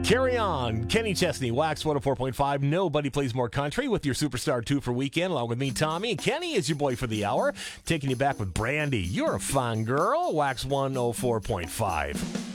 Carry on. Kenny Chesney, Wax 104.5. Nobody plays more country with your Superstar 2 for weekend, along with me, Tommy. And Kenny is your boy for the hour, taking you back with Brandy. You're a fine girl. Wax 104.5.